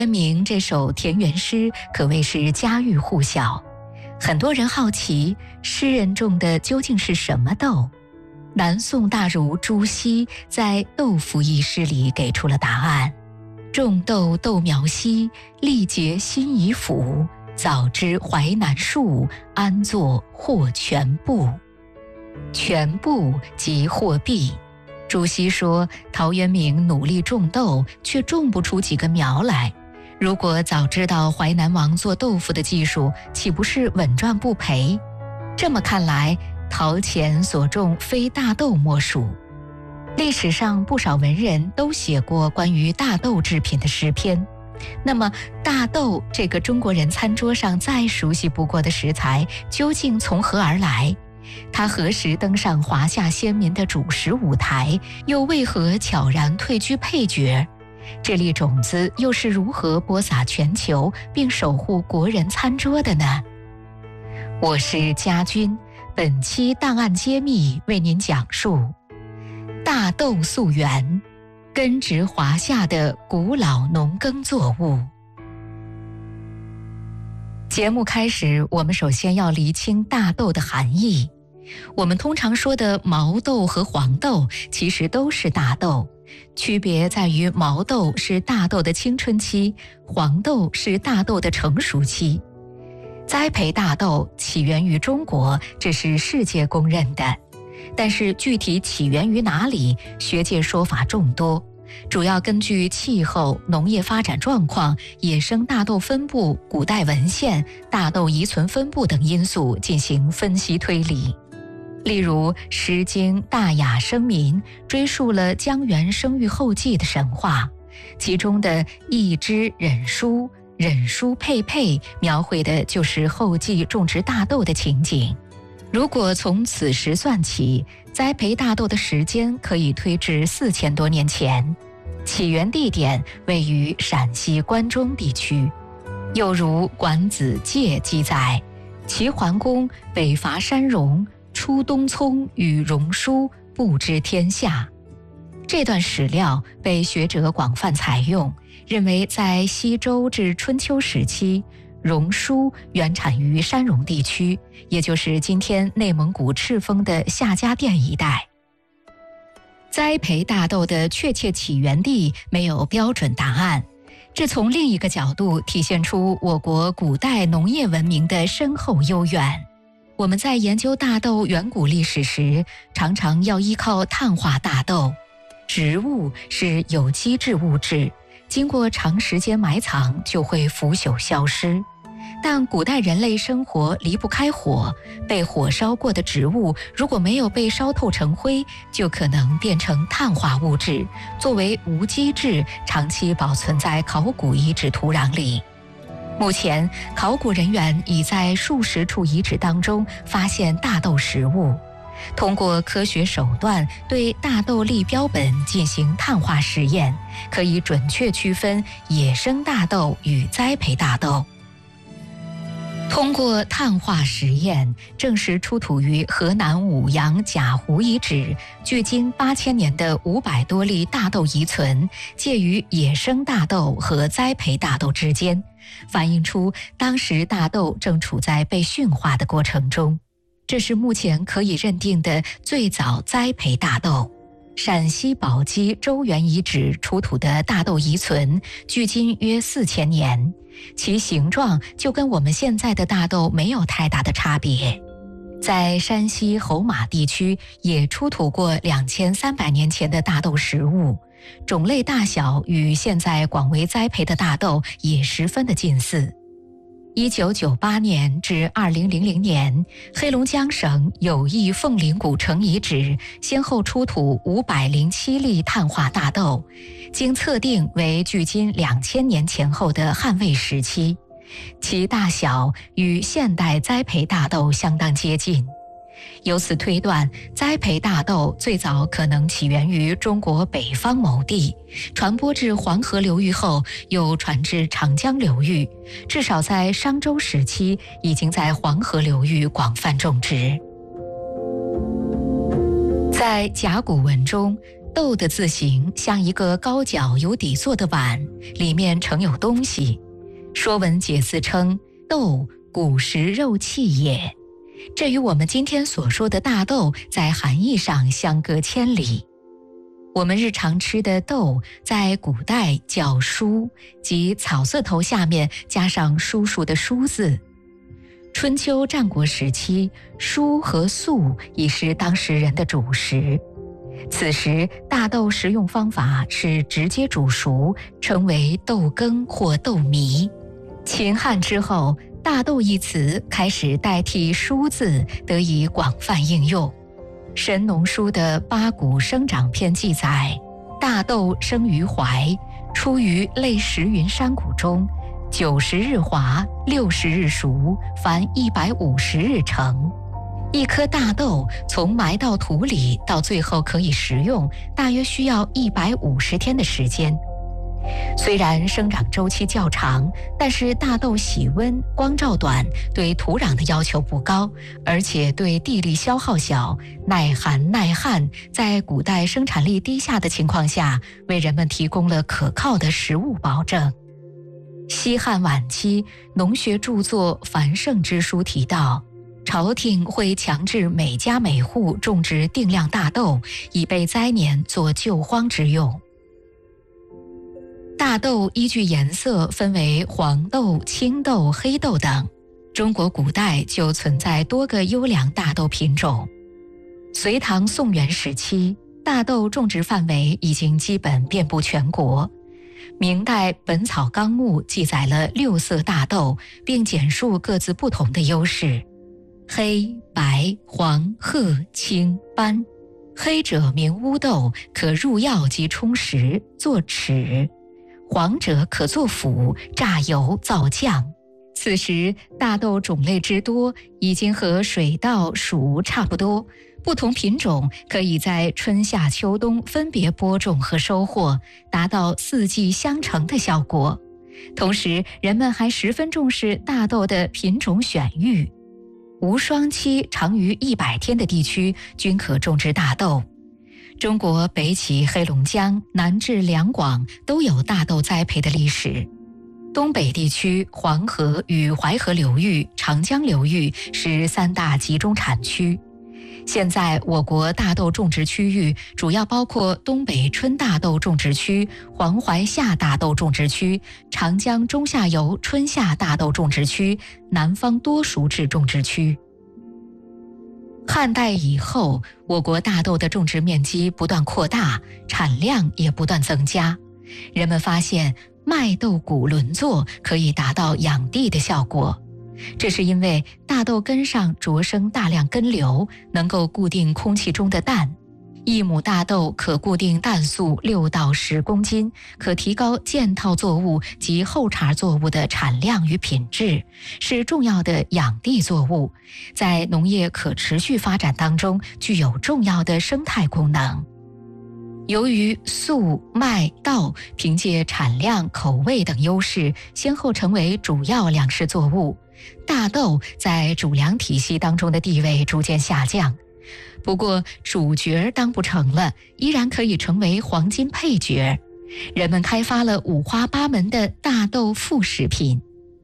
明这首田园诗可谓是家喻户晓，很多人好奇诗人种的究竟是什么豆。南宋大儒朱熹在《豆腐》一诗里给出了答案：种豆豆苗稀，力竭心已腐。早知淮南树，安作获全部。全部即货币。朱熹说，陶渊明努力种豆，却种不出几个苗来。如果早知道淮南王做豆腐的技术，岂不是稳赚不赔？这么看来，陶潜所种非大豆莫属。历史上不少文人都写过关于大豆制品的诗篇。那么大豆这个中国人餐桌上再熟悉不过的食材，究竟从何而来？它何时登上华夏先民的主食舞台，又为何悄然退居配角？这粒种子又是如何播撒全球并守护国人餐桌的呢？我是家军，本期档案揭秘为您讲述大豆溯源，根植华夏的古老农耕作物。节目开始，我们首先要厘清大豆的含义。我们通常说的毛豆和黄豆其实都是大豆，区别在于毛豆是大豆的青春期，黄豆是大豆的成熟期。栽培大豆起源于中国，这是世界公认的。但是具体起源于哪里，学界说法众多，主要根据气候、农业发展状况、野生大豆分布、古代文献、大豆遗存分布等因素进行分析推理。例如《诗经·大雅·生民》追溯了姜源生育后稷的神话，其中的一枝忍书，忍书佩佩，描绘的就是后稷种植大豆的情景。如果从此时算起，栽培大豆的时间可以推至4000多年前，起源地点位于陕西关中地区。又如《管子·介》记载，齐桓公北伐山戎，出东葱与戎书，布之天下。这段史料被学者广泛采用，认为在西周至春秋时期，戎书原产于山戎地区，也就是今天内蒙古赤峰的夏家店一带。栽培大豆的确切起源地没有标准答案，这从另一个角度体现出我国古代农业文明的深厚悠远。我们在研究大豆远古历史时，常常要依靠碳化大豆。植物是有机质物质，经过长时间埋藏就会腐朽消失。但古代人类生活离不开火，被火烧过的植物如果没有被烧透成灰，就可能变成碳化物质，作为无机质长期保存在考古遗址土壤里。目前考古人员已在数十处遗址当中发现大豆实物，通过科学手段对大豆粒标本进行碳化实验，可以准确区分野生大豆与栽培大豆。通过碳化实验，证实出土于河南舞阳贾湖遗址距今8000年的500多粒大豆遗存，介于野生大豆和栽培大豆之间，反映出当时大豆正处在被驯化的过程中。这是目前可以认定的最早栽培大豆。陕西宝鸡周原遗址出土的大豆遗存距今约4000年，其形状就跟我们现在的大豆没有太大的差别。在山西侯马地区也出土过2300年前的大豆实物，种类大小与现在广为栽培的大豆也十分的近似。1998年至2000年，黑龙江省友谊凤林古城遗址先后出土507粒碳化大豆，经测定为距今2000年前后的汉魏时期，其大小与现代栽培大豆相当接近。由此推断，栽培大豆最早可能起源于中国北方某地，传播至黄河流域后又传至长江流域，至少在商周时期已经在黄河流域广泛种植。在甲骨文中， 豆的字形像一个高脚有底座的碗，里面盛有东西。说文解字称豆，古时肉器也。这与我们今天所说的大豆在含义上相隔千里。我们日常吃的豆在古代叫蔬，即草字头下面加上叔叔的叔字。春秋战国时期，蔬和粟已是当时人的主食。此时大豆食用方法是直接煮熟，称为豆羹或豆糜。秦汉之后，大豆一词开始代替蔬字得以广泛应用。神农书的八股生长篇记载，大豆生于淮，出于类石云山谷中，90日华，60日熟，凡150日成。一颗大豆从埋到土里到最后可以食用，大约需要150天的时间。虽然生长周期较长，但是大豆喜温、光照短，对土壤的要求不高，而且对地力消耗小，耐寒耐旱，在古代生产力低下的情况下，为人们提供了可靠的食物保证。西汉晚期，农学著作《繁盛之书》提到，朝廷会强制每家每户种植定量大豆，以备灾年做救荒之用。大豆依据颜色分为黄豆、青豆、黑豆等，中国古代就存在多个优良大豆品种。隋唐宋元时期，大豆种植范围已经基本遍布全国。明代《本草纲目》记载了6色大豆，并简述各自不同的优势：黑、白、黄、褐、青、斑。黑者名乌豆，可入药及充食，作豉；黄者可作辅，榨油造酱。此时大豆种类之多，已经和水稻、黍差不多。不同品种可以在春夏秋冬分别播种和收获，达到4季相承的效果。同时，人们还十分重视大豆的品种选育。无霜期长于100天的地区均可种植大豆。中国北起黑龙江，南至两广都有大豆栽培的历史。东北地区黄河与淮河流域、长江流域是3大集中产区。现在我国大豆种植区域主要包括东北春大豆种植区、黄淮夏大豆种植区、长江中下游春夏大豆种植区、南方多熟质种植区。汉代以后，我国大豆的种植面积不断扩大，产量也不断增加。人们发现麦豆谷轮作可以达到养地的效果。这是因为大豆根上着生大量根瘤，能够固定空气中的氮。1亩大豆可固定氮素6到10公斤，可提高件套作物及后茬作物的产量与品质，是重要的养地作物，在农业可持续发展当中具有重要的生态功能。由于粟、麦、稻凭借产量、口味等优势，先后成为主要粮食作物，大豆在主粮体系当中的地位逐渐下降。不过主角当不成了，依然可以成为黄金配角。人们开发了五花八门的大豆副食品。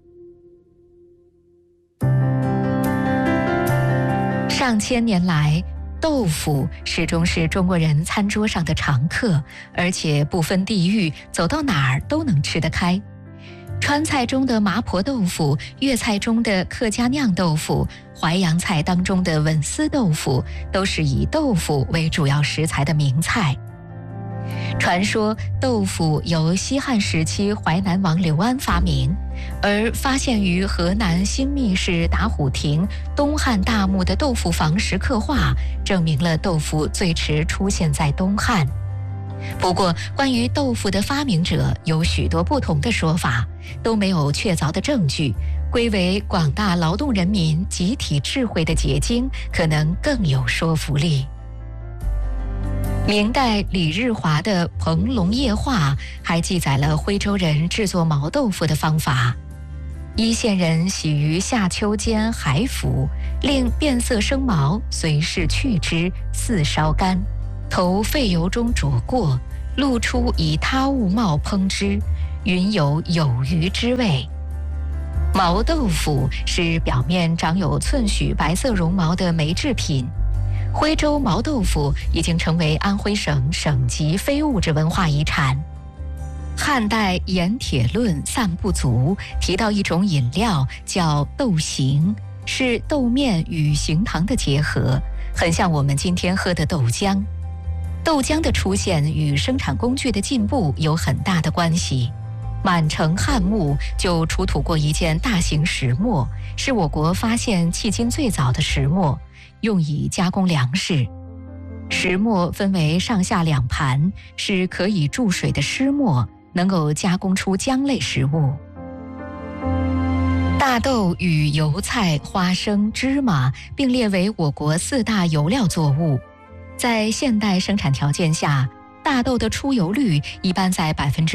上千年来，豆腐始终是中国人餐桌上的常客，而且不分地域，走到哪儿都能吃得开。川菜中的麻婆豆腐，粤菜中的客家酿豆腐，淮扬菜当中的文思豆腐，都是以豆腐为主要食材的名菜。传说豆腐由西汉时期淮南王刘安发明，而发现于河南新密市打虎亭东汉大墓的豆腐房石刻画，证明了豆腐最迟出现在东汉。不过，关于豆腐的发明者有许多不同的说法，都没有确凿的证据，归为广大劳动人民集体智慧的结晶，可能更有说服力。明代李日华的《蓬龙夜话》还记载了徽州人制作毛豆腐的方法。一县人喜于夏秋间海腐，令变色生毛，随势去之，似烧干。 投沸油中煮过，露出以他物冒烹之，云有余之味。毛豆腐是表面长有寸许白色绒毛的霉制品。徽州毛豆腐已经成为安徽省省级非物质文化遗产。汉代《盐铁论散不足》提到一种饮料叫豆形，是豆面与行糖的结合，很像我们今天喝的豆浆。豆浆的出现与生产工具的进步有很大的关系。满城汉墓就出土过一件大型石磨，是我国发现迄今最早的石磨，用以加工粮食。石磨分为上下两盘，是可以注水的湿磨，能够加工出浆类食物。大豆与油菜、花生、芝麻并列为我国4大油料作物。在现代生产条件下，大豆的出油率一般在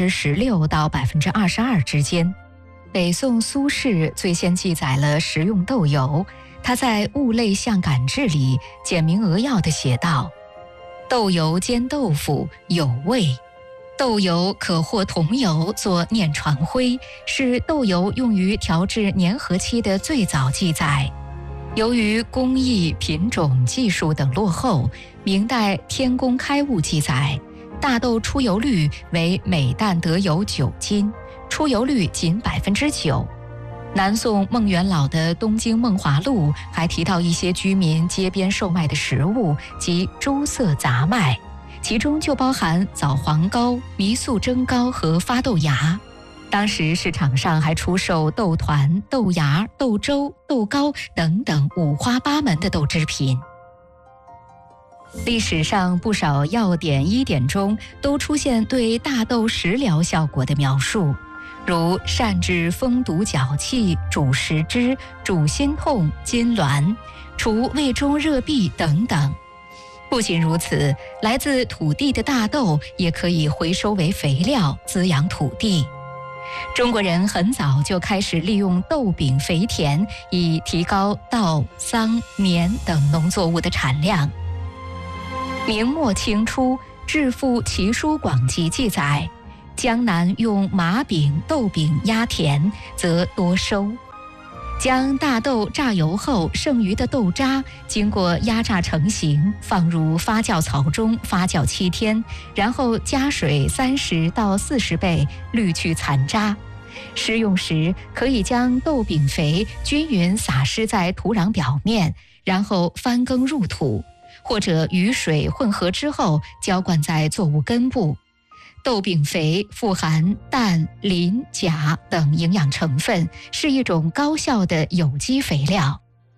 16%到22%之间。北宋苏轼最先记载了食用豆油，他在《物类象感志》里简明扼要地写道：豆油煎豆腐有味。豆油可或桐油做念传徽，是豆油用于调制粘合期的最早记载。由于工艺、品种、技术等落后，明代《天工开物》记载，大豆出油率为每担得油9斤，出油率仅9%。南宋孟元老的《东京梦华录》还提到一些居民街边售卖的食物及诸色杂卖，其中就包含枣黄糕、迷素蒸糕和发豆芽。当时市场上还出售豆团、豆芽、豆粥、豆糕等等五花八门的豆制品。历史上不少药典医典中都出现对大豆食疗效果的描述，如善治风毒脚气、主食汁、主心痛、筋挛、除胃中热痹等等。不仅如此，来自土地的大豆也可以回收为肥料，滋养土地。中国人很早就开始利用豆饼肥田，以提高稻、桑、棉等农作物的产量。明末清初，《致富奇书广集》记载，江南用麻饼、豆饼压田，则多收。将大豆榨油后剩余的豆渣经过压榨成型，放入发酵槽中发酵7天，然后加水30到40倍，滤去残渣。施用时可以将豆饼肥均匀撒施在土壤表面，然后翻耕入土，或者与水混合之后浇灌在作物根部。豆饼肥富含氮、磷、钾等营养成分，是一种高效的有机肥料。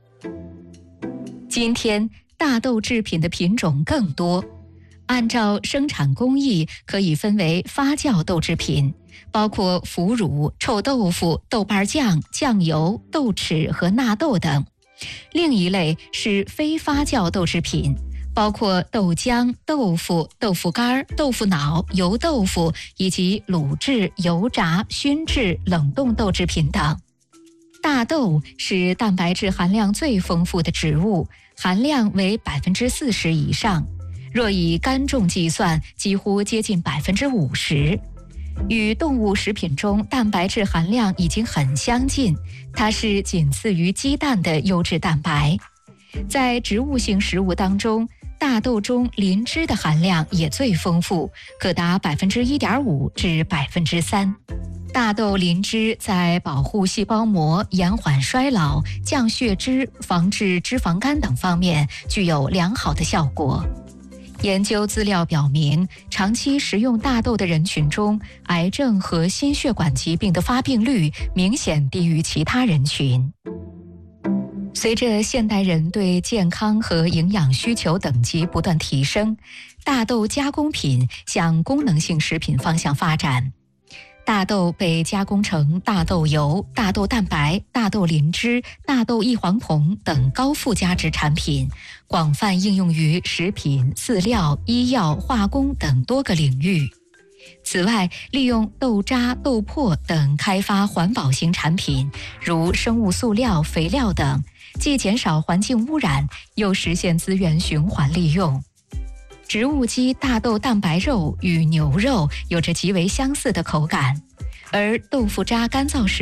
今天大豆制品的品种更多，按照生产工艺可以分为发酵豆制品，包括腐乳、臭豆腐、豆瓣酱、酱油、豆豉和纳豆等；另一类是非发酵豆制品，包括豆浆、豆腐、豆腐干、豆腐脑、油豆腐以及卤制、油炸、熏制、冷冻豆制品等。大豆是蛋白质含量最丰富的植物，含量为40%以上，若以干重计算，几乎接近50%。与动物食品中蛋白质含量已经很相近，它是仅次于鸡蛋的优质蛋白。在植物性食物当中，大豆中磷脂的含量也最丰富，可达1.5%至3%。大豆磷脂在保护细胞膜、延缓衰老、降血脂、防治脂肪肝等方面具有良好的效果。研究资料表明，长期食用大豆的人群中，癌症和心血管疾病的发病率明显低于其他人群。随着现代人对健康和营养需求等级不断提升，大豆加工品向功能性食品方向发展。大豆被加工成大豆油、大豆蛋白、大豆磷脂、大豆异黄酮等高附加值产品，广泛应用于食品、饲料、医药、化工等多个领域。此外，利用豆渣、豆粕等开发环保型产品，如生物塑料、肥料等，既减少环境污染，又实现资源循环利用。 植物基大豆蛋白肉与牛肉有着极为相似的口感，而豆腐渣干燥时